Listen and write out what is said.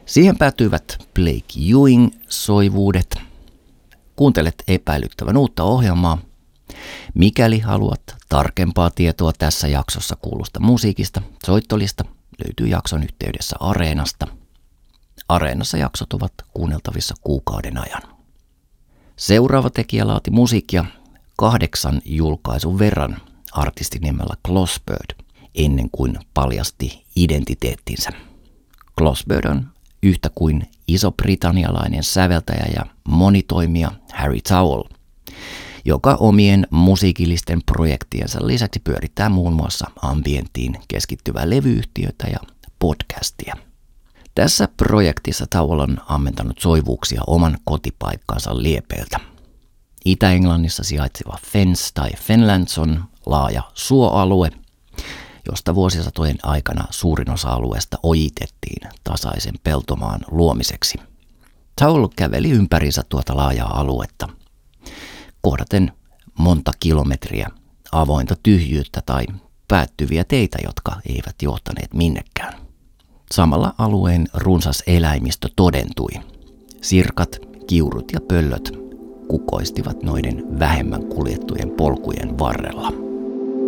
Siihen päätyivät Blake Ewing soivuudet. Kuuntelet epäilyttävän uutta ohjelmaa. Mikäli haluat tarkempaa tietoa tässä jaksossa kuulusta musiikista, soittolista löytyy jakson yhteydessä Areenasta. Areenassa jaksot ovat kuunneltavissa kuukauden ajan. Seuraava tekijä laati musiikkia 8 julkaisun verran artistinimellä Glossbird ennen kuin paljasti identiteettinsä. Glossbird on yhtä kuin iso-britannialainen säveltäjä ja monitoimija Harry Towell, joka omien musiikillisten projektiensa lisäksi pyörittää muun muassa ambienttiin keskittyvää levyyhtiötä ja podcastia. Tässä projektissa Towell on ammentanut soivuuksia oman kotipaikkansa liepeiltä. Itä-Englannissa sijaitseva Fens tai Fenlands on laaja suoalue, josta vuosisatojen aikana suurin osa alueesta ojitettiin tasaisen peltomaan luomiseksi. Towell käveli ympärinsä tuota laajaa aluetta, kohdaten monta kilometriä avointa tyhjyyttä tai päättyviä teitä, jotka eivät johtaneet minnekään. Samalla alueen runsas eläimistö todentui. Sirkat, kiurut ja pöllöt kukoistivat noiden vähemmän kuljettujen polkujen varrella.